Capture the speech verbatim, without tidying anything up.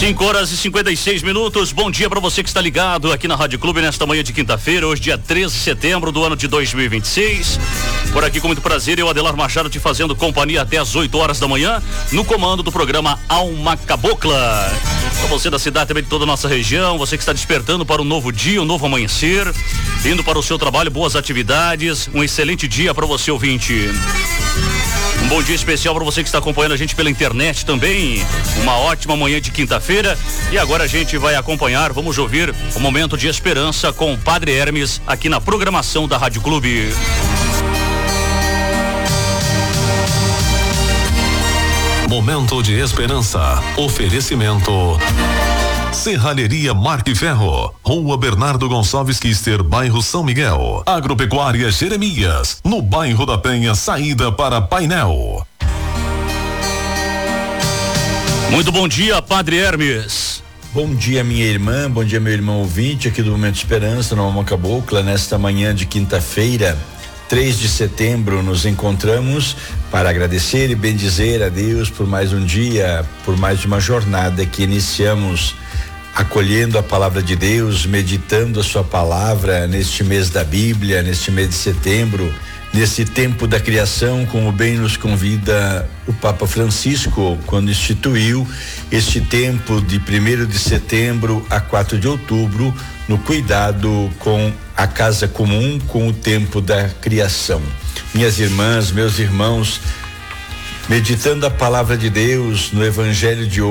cinco horas e cinquenta e seis minutos. Bom dia para você que está ligado aqui na Rádio Clube nesta manhã de quinta-feira, hoje dia treze de setembro do ano de dois mil e vinte e seis. Por aqui com muito prazer, eu, Adelar Machado, te fazendo companhia até as oito horas da manhã, no comando do programa Alma Cabocla. Para você da cidade, também de toda a nossa região, você que está despertando para um novo dia, um novo amanhecer, indo para o seu trabalho, boas atividades, um excelente dia para você, ouvinte. Um bom dia especial para você que está acompanhando a gente pela internet também. Uma ótima manhã de quinta-feira. E agora a gente vai acompanhar, vamos ouvir o Momento de Esperança com o Padre Hermes aqui na programação da Rádio Clube. Momento de Esperança. Oferecimento Serralheria Marque Ferro, Rua Bernardo Gonçalves Quister, bairro São Miguel. Agropecuária Jeremias, no bairro da Penha, saída para Painel. Muito bom dia, Padre Hermes. Bom dia, minha irmã, bom dia, meu irmão ouvinte aqui do Momento de Esperança, no Alma Cabocla. Nesta manhã de quinta-feira, três de setembro, nos encontramos para agradecer e bendizer a Deus por mais um dia, por mais uma jornada que iniciamos acolhendo a palavra de Deus, meditando a sua palavra neste mês da Bíblia, neste mês de setembro, nesse tempo da criação, como bem nos convida o Papa Francisco quando instituiu este tempo de primeiro de setembro a quatro de outubro, no cuidado com a casa comum, com o tempo da criação. Minhas irmãs, meus irmãos, meditando a palavra de Deus no Evangelho de hoje,